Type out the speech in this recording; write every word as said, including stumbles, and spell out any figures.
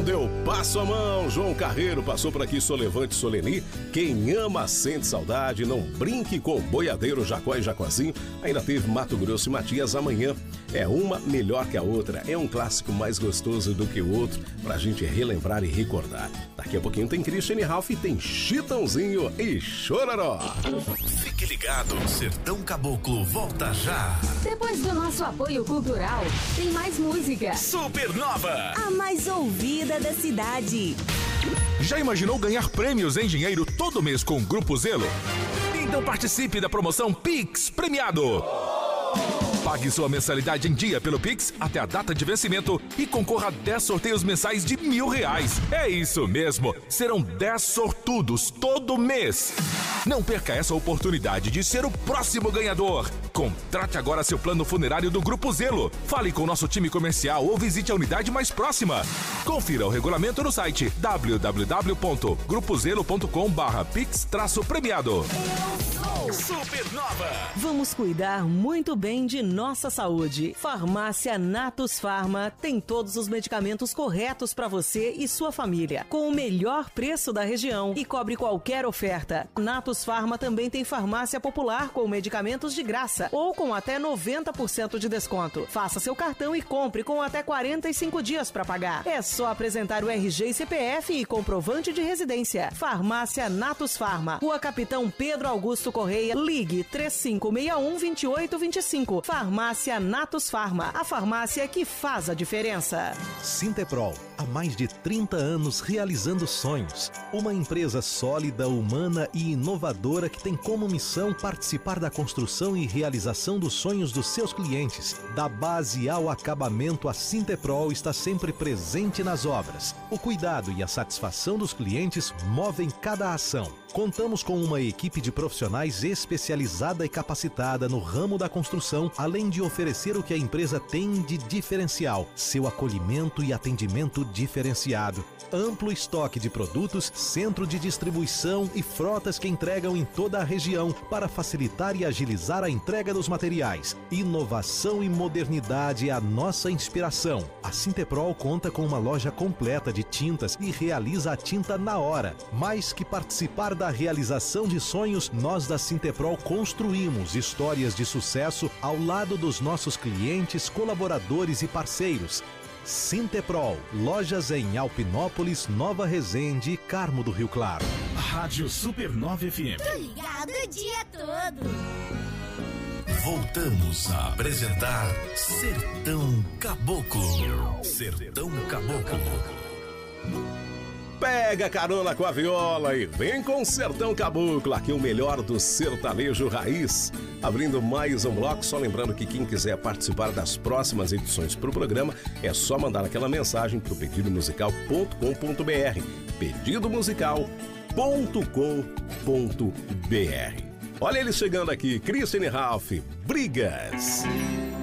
quando eu passo a mão. João Carreiro passou por aqui, Solevante Soleni. Quem ama sente saudade, não brinque com Boiadeiro, Jacó e Jacozinho. Ainda teve Mato Grosso e Matias. Amanhã é uma melhor que a outra. É um clássico mais gostoso do que o outro pra gente relembrar e recordar. Daqui a pouquinho tem Christian Ralph e tem Chitãozinho e Chororó. Fique ligado, Sertão Caboclo volta já. Depois do nosso apoio cultural, tem mais música. Supernova, a mais ouvida da cidade. Já imaginou ganhar prêmios em dinheiro todo mês com o Grupo Zelo? Então participe da promoção Pix Premiado. Pague sua mensalidade em dia pelo Pix até a data de vencimento e concorra a dez sorteios mensais de mil reais. É isso mesmo, serão dez sortudos todo mês. Não perca essa oportunidade de ser o próximo ganhador. Contrate agora seu plano funerário do Grupo Zelo. Fale com o nosso time comercial ou visite a unidade mais próxima. Confira o regulamento no site w w w ponto grupo zelo ponto com barra pix premiado. Supernova. Vamos cuidar muito bem de nossa saúde. Farmácia Natus Farma tem todos os medicamentos corretos para você e sua família, com o melhor preço da região e cobre qualquer oferta. Natus Farma também tem farmácia popular com medicamentos de graça ou com até noventa por cento de desconto. Faça seu cartão e compre com até quarenta e cinco dias para pagar. É só apresentar o R G e C P F e comprovante de residência. Farmácia Natus Farma, Rua Capitão Pedro Augusto Correia, ligue três cinco seis um, dois oito dois cinco. Farmácia Natus Farma, a farmácia que faz a diferença. Sinteprol, há mais de trinta anos realizando sonhos. Uma empresa sólida, humana e inovadora que tem como missão participar da construção e realização dos sonhos dos seus clientes. Da base ao acabamento, a Sinteprol está sempre presente nas obras. O cuidado e a satisfação dos clientes movem cada ação. Contamos com uma equipe de profissionais especializada e capacitada no ramo da construção, além de oferecer o que a empresa tem de diferencial, seu acolhimento e atendimento diferenciado. Amplo estoque de produtos, centro de distribuição e frotas que entregam em toda a região para facilitar e agilizar a entrega dos materiais. Inovação e modernidade é a nossa inspiração. A Sinteprol conta com uma loja completa de tintas e realiza a tinta na hora. Mais que participar da realização de sonhos, nós da Sinteprol construímos histórias de sucesso ao lado dos nossos clientes, colaboradores e parceiros. Sinteprol, lojas em Alpinópolis, Nova Resende e Carmo do Rio Claro. Rádio Supernova F M. Tô ligado o dia todo. Voltamos a apresentar Sertão Caboclo. Sertão Caboclo. Pega carona com a viola e vem com o Sertão Caboclo, aqui o melhor do sertanejo raiz. Abrindo mais um bloco, só lembrando que quem quiser participar das próximas edições pro programa, é só mandar aquela mensagem pro pedido musical ponto com ponto b r, pedido musical ponto com ponto b r. Olha ele chegando aqui, Christian Ralph, Brigas.